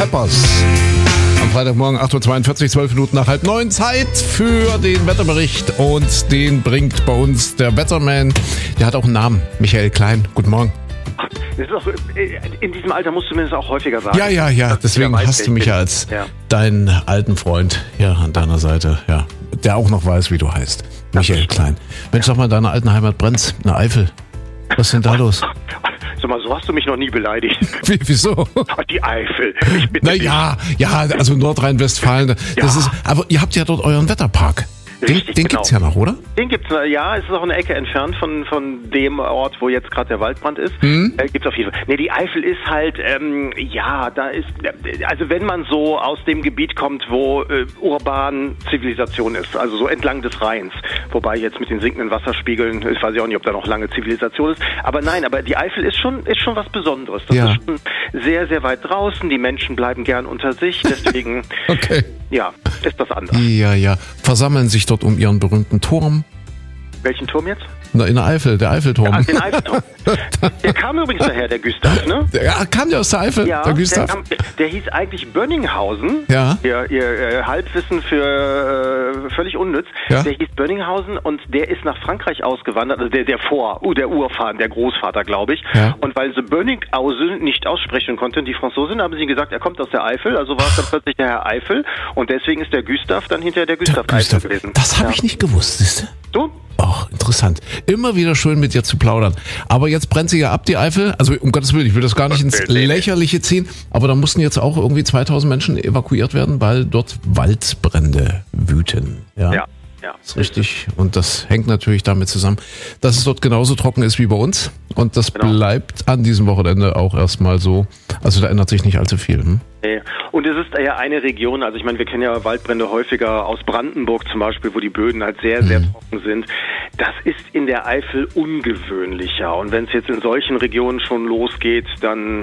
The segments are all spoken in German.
Peppers. Am Freitagmorgen 8.42 Uhr, 12 Minuten nach 8:30. Zeit für den Wetterbericht und den bringt bei uns der Wetterman. Der hat auch einen Namen, Michael Klein. Guten Morgen. Das ist auch, in diesem Alter musst du mir das auch häufiger sagen. Ja, deswegen hast du mich ja als deinen alten Freund hier an deiner Seite, ja, der auch noch weiß, wie du heißt. Michael Klein. Mensch, sag mal, in deiner alten Heimat brennt's, in der Eifel. Was ist denn da los? Sag mal, so hast du mich noch nie beleidigt. Wieso? Die Eifel. Also Nordrhein-Westfalen. Das ist, aber ihr habt ja dort euren Wetterpark. Den gibt's ja noch, oder? Den gibt's, ja. Es ist auch eine Ecke entfernt von dem Ort, wo jetzt gerade der Waldbrand ist. Gibt's auf jeden Fall. Nee, die Eifel ist halt, da ist, also wenn man so aus dem Gebiet kommt, wo urban Zivilisation ist, also so entlang des Rheins, wobei jetzt mit den sinkenden Wasserspiegeln, ich weiß ja auch nicht, ob da noch lange Zivilisation ist, aber die Eifel ist schon was Besonderes. Das ist schon sehr, sehr weit draußen, die Menschen bleiben gern unter sich, deswegen, ist das anders. Ja. Versammeln sich dort um ihren berühmten Turm. Welchen Turm jetzt? In der Eifel, der Eiffelturm. Ja, den Eiffelturm. Der kam übrigens daher, der Gustav, ne? Kam der aus der Eifel, der Gustav? Der hieß eigentlich Bönninghausen. Ja. Ihr Halbwissen für völlig unnütz. Ja. Der hieß Bönninghausen und der ist nach Frankreich ausgewandert, also der Urvater, der Großvater, glaube ich. Ja. Und weil sie Bönninghausen nicht aussprechen konnten, die Franzosen, haben sie gesagt, er kommt aus der Eifel, also war es dann plötzlich der Herr Eifel und deswegen ist der Gustav dann hinterher der Gustav Eifel gewesen. Das habe ich nicht gewusst, siehst du? Du? Ach, interessant. Immer wieder schön mit dir zu plaudern. Aber jetzt brennt sie ja ab, die Eifel. Also um Gottes Willen, ich will das gar nicht ins Lächerliche ziehen. Aber da mussten jetzt auch irgendwie 2000 Menschen evakuiert werden, weil dort Waldbrände wüten. Ja. Das ist richtig. Und das hängt natürlich damit zusammen, dass es dort genauso trocken ist wie bei uns. Und das bleibt an diesem Wochenende auch erstmal so. Also da ändert sich nicht allzu viel. Nee. Und es ist ja eine Region, also ich meine, wir kennen ja Waldbrände häufiger aus Brandenburg zum Beispiel, wo die Böden halt sehr, sehr trocken sind. Das ist in der Eifel ungewöhnlicher. Und wenn es jetzt in solchen Regionen schon losgeht, dann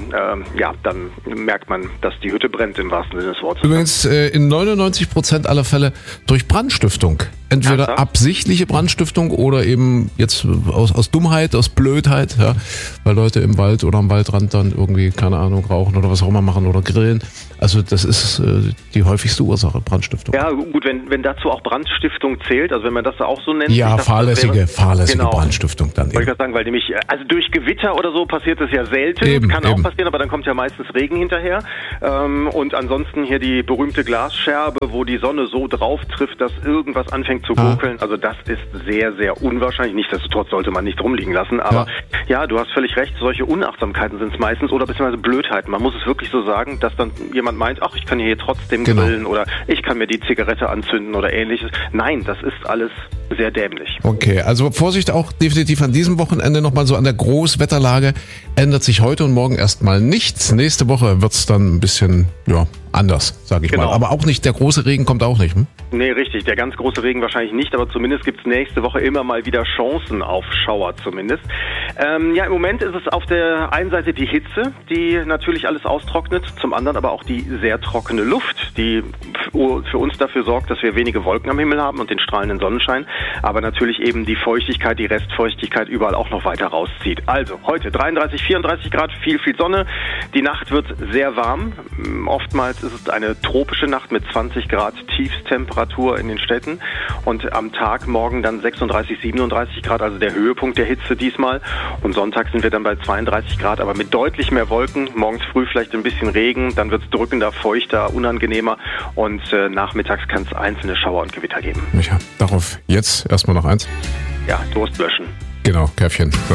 merkt man, dass die Hütte brennt im wahrsten Sinne des Wortes. Übrigens in 99% aller Fälle durch Brandstiftung. Entweder absichtliche Brandstiftung oder eben jetzt aus Dummheit, aus Blödheit, weil Leute im Wald oder am Waldrand dann irgendwie, keine Ahnung, rauchen oder was auch immer machen oder grillen. Also das ist die häufigste Ursache, Brandstiftung. Ja gut, wenn dazu auch Brandstiftung zählt, also wenn man das auch so nennt. Ja, fahrlässige Brandstiftung dann. Wollte ich gerade sagen, weil nämlich, also durch Gewitter oder so passiert es ja selten, kann auch passieren, aber dann kommt ja meistens Regen hinterher. Und ansonsten hier die berühmte Glasscherbe, wo die Sonne so drauf trifft, dass irgendwas anfängt zu gurkeln. Also das ist sehr, sehr unwahrscheinlich. Nichtsdestotrotz sollte man nicht rumliegen lassen. Aber ja, du hast völlig recht, solche Unachtsamkeiten sind es meistens oder beziehungsweise Blödheiten. Man muss es wirklich so sagen, dass dann jemand meint, ach, ich kann hier trotzdem grillen oder ich kann mir die Zigarette anzünden oder ähnliches. Nein, das ist alles sehr dämlich. Okay, also Vorsicht auch definitiv an diesem Wochenende nochmal so an der Großwetterlage. Ändert sich heute und morgen erstmal nichts. Nächste Woche wird es dann ein bisschen, anders, sage ich mal. Aber auch nicht, der große Regen kommt auch nicht. Nee, richtig. Der ganz große Regen wahrscheinlich nicht, aber zumindest gibt es nächste Woche immer mal wieder Chancen auf Schauer zumindest. Im Moment ist es auf der einen Seite die Hitze, die natürlich alles austrocknet, zum anderen aber auch die sehr trockene Luft, die für uns dafür sorgt, dass wir wenige Wolken am Himmel haben und den strahlenden Sonnenschein, aber natürlich eben die Feuchtigkeit, die Restfeuchtigkeit überall auch noch weiter rauszieht. Also heute 33, 34 Grad, viel Grad. Die Nacht wird sehr warm. Oftmals ist es eine tropische Nacht mit 20 Grad Tiefstemperatur in den Städten und am Tag morgen dann 36, 37 Grad, also der Höhepunkt der Hitze diesmal. Und Sonntag sind wir dann bei 32 Grad, aber mit deutlich mehr Wolken. Morgens früh vielleicht ein bisschen Regen, dann wird es drückender, feuchter, unangenehmer und nachmittags kann es einzelne Schauer und Gewitter geben. Micha, darauf jetzt erstmal noch eins. Ja, Durst löschen. Genau, Käffchen. So.